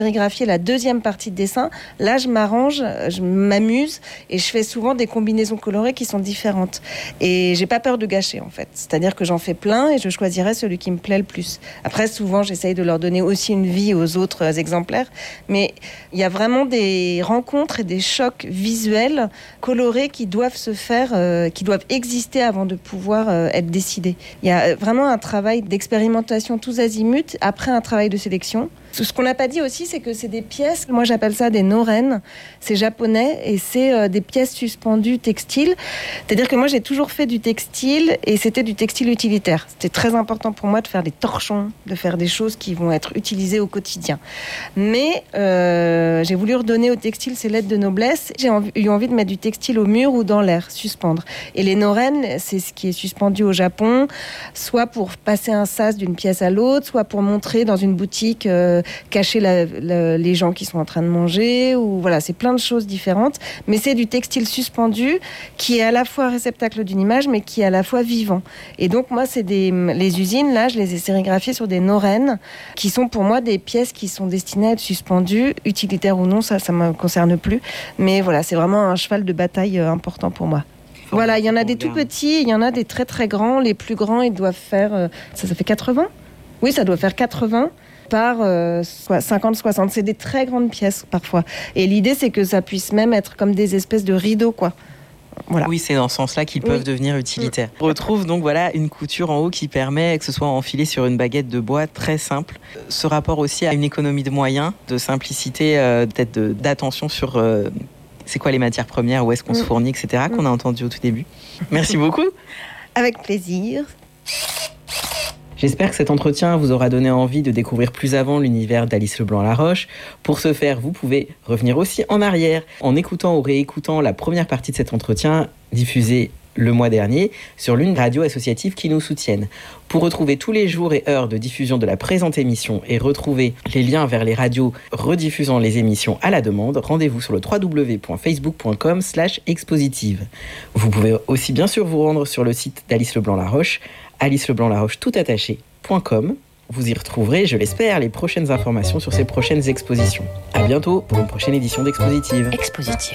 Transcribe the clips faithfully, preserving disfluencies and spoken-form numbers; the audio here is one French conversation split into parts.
sérigraphier la deuxième partie de dessin, là je m'arrange, je m'amuse et je fais souvent des combinaisons colorées qui sont différentes. Et j'ai pas peur de gâcher en fait. C'est-à-dire que j'en fais plein et je choisirai celui qui me plaît le plus. Après, souvent, j'essaye de leur donner aussi une vie aux autres exemplaires. Mais il y a vraiment des rencontres et des chocs visuels colorés qui doivent se faire, euh, qui doivent exister avant de pouvoir euh, être décidés. Il y a vraiment un travail d'expérimentation tous azimuts après un travail de sélection. Ce qu'on n'a pas dit aussi, c'est que c'est des pièces, moi j'appelle ça des noren, c'est japonais et c'est euh, des pièces suspendues textiles. C'est-à-dire que moi j'ai toujours fait du textile et c'était du textile utilitaire. C'était très important pour moi de faire des torchons, de faire des choses qui vont être utilisées au quotidien. Mais euh, j'ai voulu redonner au textile ses lettres de noblesse. J'ai envie, eu envie de mettre du textile au mur ou dans l'air, suspendre. Et les noren, c'est ce qui est suspendu au Japon, soit pour passer un sas d'une pièce à l'autre, soit pour montrer dans une boutique... Euh, cacher la, la, les gens qui sont en train de manger, ou voilà, c'est plein de choses différentes, mais c'est du textile suspendu qui est à la fois réceptacle d'une image, mais qui est à la fois vivant. Et donc moi, c'est des, les usines, là, je les ai sérigraphiées sur des noren, qui sont pour moi des pièces qui sont destinées à être suspendues, utilitaires ou non, ça, ça me concerne plus, mais voilà, c'est vraiment un cheval de bataille important pour moi. Voilà, il y en a des tout petits, il y en a des très très grands. Les plus grands, ils doivent faire, euh, ça, ça fait quatre-vingts ? Oui, ça doit faire quatre-vingts par euh, cinquante soixante. C'est des très grandes pièces parfois. Et l'idée, c'est que ça puisse même être comme des espèces de rideaux, quoi. Voilà. Oui, c'est dans ce sens-là qu'ils peuvent oui. devenir utilitaires. On retrouve donc voilà une couture en haut qui permet que ce soit enfilé sur une baguette de bois très simple. Ce rapport aussi à une économie de moyens, de simplicité, euh, peut-être de, d'attention sur euh, c'est quoi les matières premières, où est-ce qu'on mmh. se fournit, et cetera, mmh. qu'on a entendu au tout début. Merci beaucoup. Avec plaisir. J'espère que cet entretien vous aura donné envie de découvrir plus avant l'univers d'Alice Leblanc-Laroche. Pour ce faire, vous pouvez revenir aussi en arrière en écoutant ou réécoutant la première partie de cet entretien diffusé le mois dernier sur l'une des radios associatives qui nous soutiennent. Pour retrouver tous les jours et heures de diffusion de la présente émission et retrouver les liens vers les radios rediffusant les émissions à la demande, rendez-vous sur le w w w point facebook point com slash expositive. Vous pouvez aussi bien sûr vous rendre sur le site d'Alice Leblanc-Laroche, alice leblanc laroche tout attaché point com. Vous y retrouverez, je l'espère, les prochaines informations sur ces prochaines expositions. À bientôt pour une prochaine édition d'Expositive. Expositive.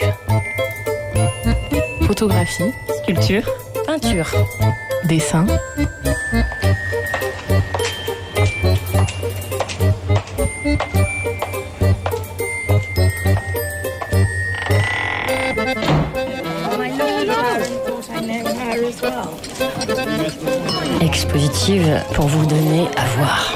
Photographie, sculpture, peinture, dessin. Expositive pour vous donner à voir.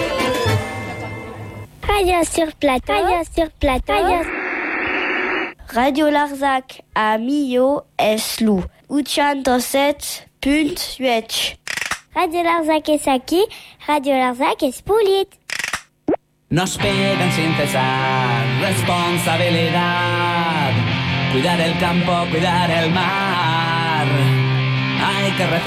Radio sur plateau. Radio sur plateau. Radio, Radio Larzac à Millau Eslu. huit punt huit. Radio Larzac es aquí. Radio Larzac es Pulit. Nos piden sin cesar responsabilidad. Cuidar el campo, cuidar el mar. Hay que